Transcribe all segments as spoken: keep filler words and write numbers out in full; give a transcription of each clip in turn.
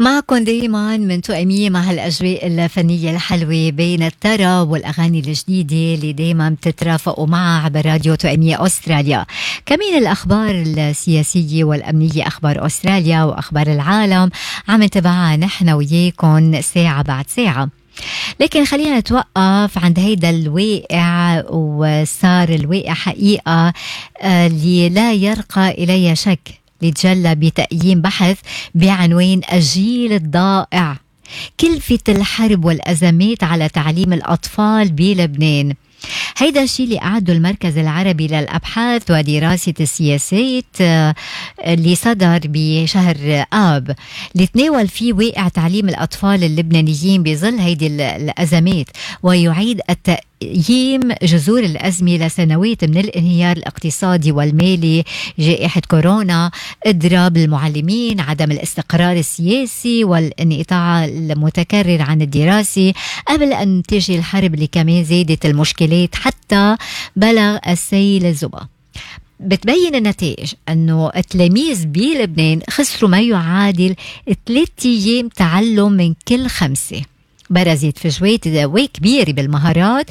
معكم دايما من تؤمية مع هالأجواء الفنية الحلوة بين الطرب والأغاني الجديدة اللي دايما بتترافقوا معها عبر راديو تؤمية أستراليا. كمان الأخبار السياسية والأمنية، أخبار أستراليا وأخبار العالم عم نتابعها نحن وياكم ساعة بعد ساعة. لكن خلينا نتوقف عند هيدا الواقع، وصار الواقع حقيقة اللي لا يرقى إلي شك، ليتجلى بتقييم بحث بعنوان الجيل الضائع، كلفة الحرب والأزمات على تعليم الأطفال بلبنان. هيدا الشيء اللي أعده المركز العربي للأبحاث ودراسة السياسات اللي صدر بشهر آب، اللي تناول فيه واقع تعليم الأطفال اللبنانيين بظل هيدي الأزمات، ويعيد التقييم جذور الأزمة لسنوات من الانهيار الاقتصادي والمالي، جائحة كورونا، إضراب المعلمين، عدم الاستقرار السياسي والانقطاع المتكرر عن الدراسة، قبل أن تجي الحرب اللي كمان زادت المشكلات حتى بلغ السيل الزبا. بتبين النتائج أنه التلاميذ بلبنان خسروا ما يعادل ثلاثة أيام تعلم من كل خمسة. برزت فجوات كبيرة بالمهارات،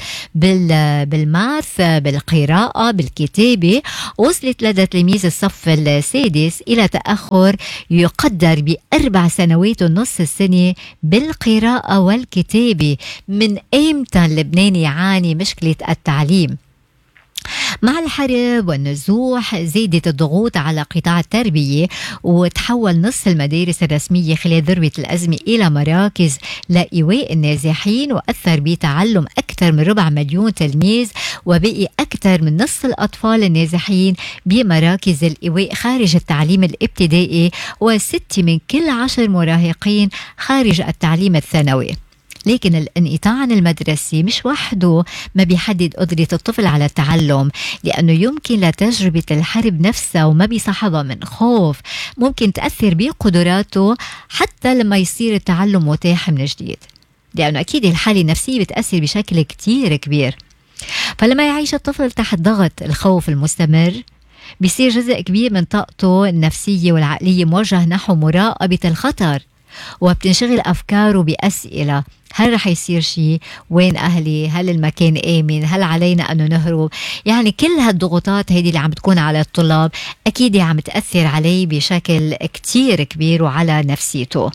بالماث، بالقراءة، بالكتابة. وصلت لدى تلاميذ الصف السادس إلى تأخر يقدر بأربع سنوات ونص السنة بالقراءة والكتابة. من أيمتى لبنان يعاني مشكلة التعليم؟ مع الحرب والنزوح زادت الضغوط على قطاع التربية، وتحول نصف المدارس الرسمية خلال ذروة الأزمة إلى مراكز لإيواء النازحين، وأثر بتعلم أكثر من ربع مليون تلميذ، وبقي أكثر من نصف الأطفال النازحين بمراكز الإيواء خارج التعليم الابتدائي، وستة من كل عشر مراهقين خارج التعليم الثانوي. لكن الانقطاع عن المدرسة مش وحده ما بيحدد قدرة الطفل على التعلم، لأنه يمكن لتجربة الحرب نفسها وما بيصاحبها من خوف ممكن تأثر بقدراته حتى لما يصير التعلم متاح من جديد، لأنه أكيد الحالة النفسية بتأثر بشكل كتير كبير. فلما يعيش الطفل تحت ضغط الخوف المستمر، بيصير جزء كبير من طاقته النفسية والعقلية موجه نحو مراقبة الخطر، وبتنشغل أفكاره بأسئلة: هل رح يصير شيء؟ وين أهلي؟ هل المكان آمن؟ هل علينا أنه نهرب؟ يعني كل هالضغوطات هيدي اللي عم تكون على الطلاب أكيد عم تأثر عليه بشكل كتير كبير وعلى نفسيته.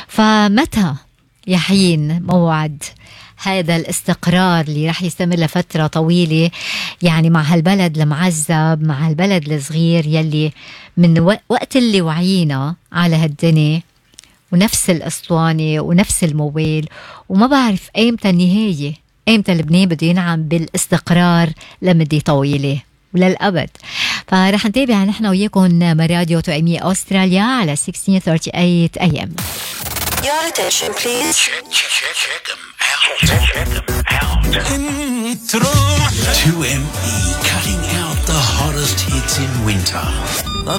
فمتى يحين موعد هذا الاستقرار اللي رح يستمر لفترة طويلة، يعني مع هالبلد المعذب، مع هالبلد الصغير يلي من وقت اللي وعينا على هالدنيا ونفس الأسطوانة ونفس الموال، وما بعرف ايمتى النهاية، ايمتى لبنان بده ينعم بالاستقرار لمدة طويلة وللأبد. فرح نتابع نحن وياكم مراديو تؤمية أستراليا على ستة عشر ثمانية وثلاثين إيه إم. Your attention please. Check, check, check, check them out. Check them out. Intro. two M E cutting out the hottest hits in winter. The